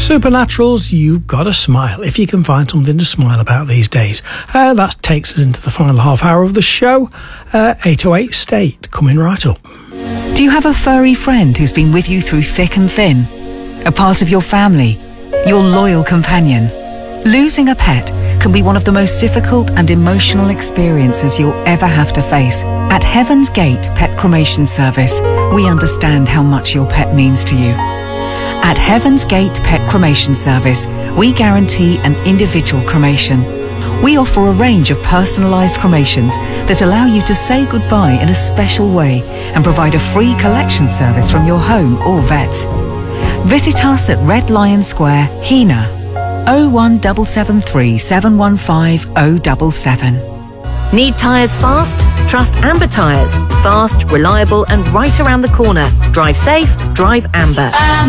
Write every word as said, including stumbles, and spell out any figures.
Supernaturals, you've got to smile if you can find something to smile about these days. Uh, that takes us into the final half hour of the show. Uh, eight oh eight State coming right up. Do you have a furry friend who's been with you through thick and thin? A part of your family? Your loyal companion? Losing a pet can be one of the most difficult and emotional experiences you'll ever have to face. At Heaven's Gate Pet Cremation Service, we understand how much your pet means to you. At Heaven's Gate Pet Cremation Service, we guarantee an individual cremation. We offer a range of personalised cremations that allow you to say goodbye in a special way and provide a free collection service from your home or vets. Visit us at Red Lion Square, Hena, oh one seven seven three, seven one five oh seven seven. Need tyres fast? Trust Amber Tyres. Fast, reliable and right around the corner. Drive safe, drive Amber.